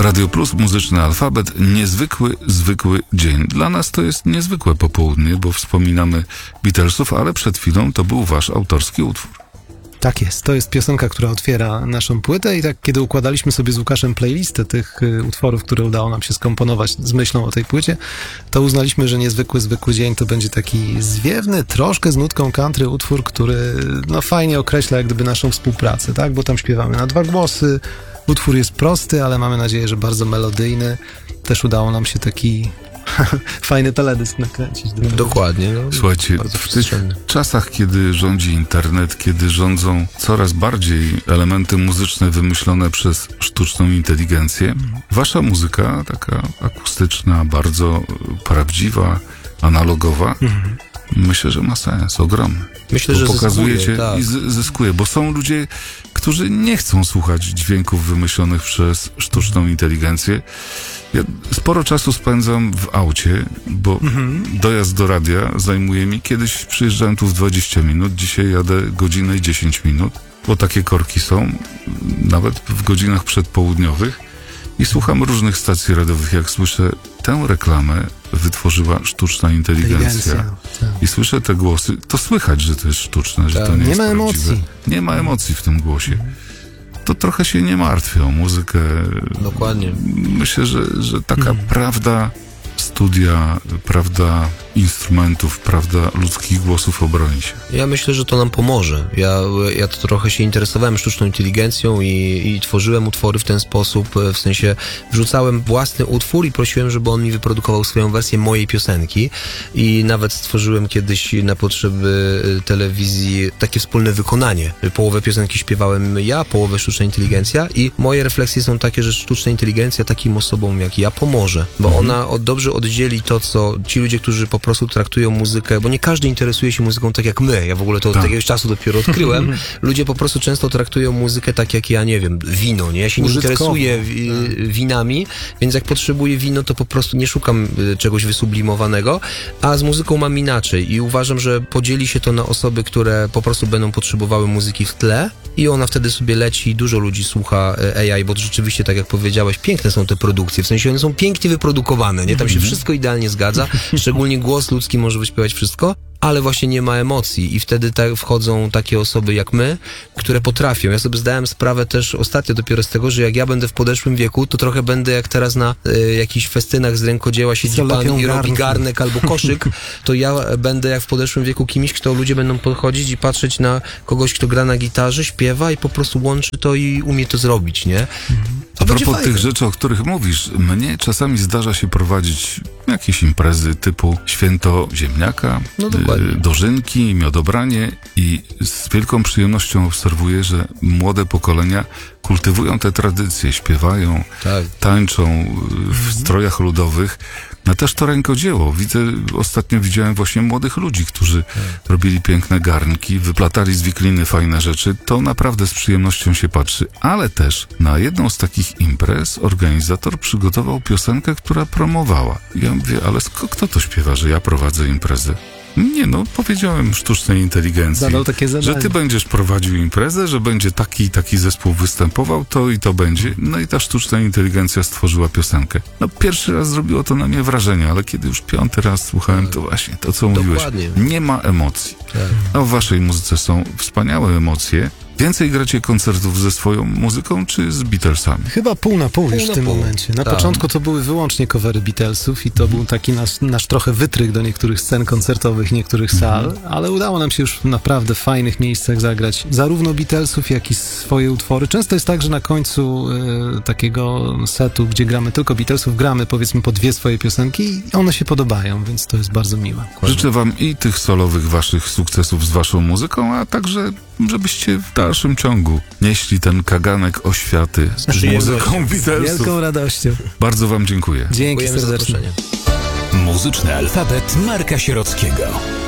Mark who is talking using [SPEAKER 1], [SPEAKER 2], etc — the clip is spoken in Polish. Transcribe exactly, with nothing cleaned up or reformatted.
[SPEAKER 1] Radio Plus, Muzyczny Alfabet, niezwykły, zwykły dzień. Dla nas to jest niezwykłe popołudnie, bo wspominamy Beatlesów, ale przed chwilą to był wasz autorski utwór.
[SPEAKER 2] Tak jest, to jest piosenka, która otwiera naszą płytę i tak kiedy układaliśmy sobie z Łukaszem playlistę tych y, utworów, które udało nam się skomponować z myślą o tej płycie, to uznaliśmy, że niezwykły, zwykły dzień to będzie taki zwiewny, troszkę z nutką country utwór, który no fajnie określa jak gdyby naszą współpracę, tak, bo tam śpiewamy na dwa głosy, utwór jest prosty, ale mamy nadzieję, że bardzo melodyjny, też udało nam się taki fajny teledysk nakręcić.
[SPEAKER 3] Dokładnie. No,
[SPEAKER 1] Słuchajcie, w tych czasach, kiedy rządzi internet, kiedy rządzą coraz bardziej elementy muzyczne wymyślone przez sztuczną inteligencję, wasza muzyka, taka akustyczna, bardzo prawdziwa, analogowa, mhm. myślę, że ma sens, ogromny.
[SPEAKER 3] Myślę,
[SPEAKER 1] bo
[SPEAKER 3] że
[SPEAKER 1] pokazujecie
[SPEAKER 3] zyskuje, tak.
[SPEAKER 1] i z- zyskuje, bo są ludzie, którzy nie chcą słuchać dźwięków wymyślonych przez sztuczną inteligencję. Ja sporo czasu spędzam w aucie, bo mhm. dojazd do radia zajmuje mi. Kiedyś przyjeżdżałem tu w dwadzieścia minut, dzisiaj jadę godzinę i dziesięć minut, bo takie korki są, nawet w godzinach przedpołudniowych. I słucham różnych stacji radiowych. Jak słyszę tę reklamę, wytworzyła sztuczna inteligencja.
[SPEAKER 2] Tak.
[SPEAKER 1] I słyszę te głosy, to słychać, że to jest sztuczne, że
[SPEAKER 3] tak.
[SPEAKER 1] to nie,
[SPEAKER 2] nie
[SPEAKER 1] jest
[SPEAKER 2] ma
[SPEAKER 1] prawdziwe.
[SPEAKER 2] emocji.
[SPEAKER 1] Nie ma emocji w tym głosie. To trochę się nie martwię o muzykę.
[SPEAKER 3] Dokładnie.
[SPEAKER 1] Myślę, że, że taka
[SPEAKER 2] mhm.
[SPEAKER 1] prawda studia, prawda instrumentów, prawda ludzkich głosów obroni się.
[SPEAKER 3] Ja myślę, że to nam pomoże. Ja, ja to trochę się interesowałem sztuczną inteligencją i, i tworzyłem utwory w ten sposób, w sensie wrzucałem własny utwór i prosiłem, żeby on mi wyprodukował swoją wersję mojej piosenki i nawet stworzyłem kiedyś na potrzeby telewizji takie wspólne wykonanie. Połowę piosenki śpiewałem ja, połowę sztuczna inteligencja i moje refleksje są takie, że sztuczna inteligencja takim osobom jak ja pomoże, bo mhm. ona od, dobrze oddzieli to, co ci ludzie, którzy po prostu traktują muzykę, bo nie każdy interesuje się muzyką tak jak my. Ja w ogóle to
[SPEAKER 1] tak.
[SPEAKER 3] od jakiegoś czasu dopiero odkryłem. Ludzie po prostu często traktują muzykę tak jak ja, nie wiem, wino, nie? Ja się nie
[SPEAKER 2] Użytkowo.
[SPEAKER 3] interesuję wi- winami, więc jak potrzebuję wino, to po prostu nie szukam y, czegoś wysublimowanego, a z muzyką mam inaczej i uważam, że podzieli się to na osoby, które po prostu będą potrzebowały muzyki w tle i ona wtedy sobie leci i dużo ludzi słucha y, A I, bo rzeczywiście, tak jak powiedziałeś, piękne są te produkcje, w sensie one są pięknie wyprodukowane, nie? Tam się wszystko idealnie zgadza, szczególnie głos ludzki może wyśpiewać wszystko, ale właśnie nie ma emocji i wtedy tak wchodzą takie osoby jak my, które potrafią. Ja sobie zdałem sprawę też ostatnio dopiero z tego, że jak ja będę w podeszłym wieku, to trochę będę jak teraz na y, jakichś festynach z rękodzieła siedzi pan i robi garnek albo koszyk, to ja będę jak w podeszłym wieku kimś, kto ludzie będą podchodzić i patrzeć na kogoś, kto gra na gitarze, śpiewa i po prostu łączy to i umie to zrobić, nie?
[SPEAKER 1] A propos tych rzeczy, o których mówisz, mnie czasami zdarza się prowadzić jakieś imprezy typu święto ziemniaka,
[SPEAKER 3] no
[SPEAKER 1] y, dożynki, miodobranie i z wielką przyjemnością obserwuję, że młode pokolenia kultywują te tradycje, śpiewają,
[SPEAKER 3] tak.
[SPEAKER 1] tańczą w strojach ludowych. No też to rękodzieło. Widzę, ostatnio widziałem właśnie młodych ludzi, którzy tak. robili piękne garnki, wyplatali z wikliny fajne rzeczy. To naprawdę z przyjemnością się patrzy. Ale też na jedną z takich imprez organizator przygotował piosenkę, która promowała. Ja mówię, ale sk- kto to śpiewa, że ja prowadzę imprezę? Nie no, powiedziałem sztucznej inteligencji,
[SPEAKER 2] zadał takie zadanie,
[SPEAKER 1] że ty będziesz prowadził imprezę, że będzie taki i taki zespół występował, to i to będzie. No i ta sztuczna inteligencja stworzyła piosenkę. No pierwszy raz zrobiło to na mnie wrażenie, ale kiedy już piąty raz słuchałem, to właśnie to, co mówiłeś.
[SPEAKER 3] Dokładnie.
[SPEAKER 1] Nie ma emocji.
[SPEAKER 3] Tak.
[SPEAKER 1] A w waszej muzyce są wspaniałe emocje. Więcej gracie koncertów ze swoją muzyką, czy z Beatlesami?
[SPEAKER 2] Chyba pół na pół, pół już w tym pół. momencie. Na
[SPEAKER 3] tak.
[SPEAKER 2] początku to były wyłącznie covery Beatlesów i to był taki nasz, nasz trochę wytrych do niektórych scen koncertowych, niektórych sal, mhm. ale udało nam się już w naprawdę fajnych miejscach zagrać zarówno Beatlesów, jak i swoje utwory. Często jest tak, że na końcu y, takiego setu, gdzie gramy tylko Beatlesów, gramy powiedzmy po dwie swoje piosenki i one się podobają, więc to jest bardzo miłe.
[SPEAKER 1] Życzę wam i tych solowych waszych sukcesów z waszą muzyką, a także żebyście w dalszym ciągu nieśli ten kaganek oświaty z muzyką Beatlesów.
[SPEAKER 2] Z wielką radością.
[SPEAKER 1] Bardzo wam dziękuję.
[SPEAKER 2] Dzięki serdecznie.
[SPEAKER 4] Muzyczny alfabet Marka Sierockiego.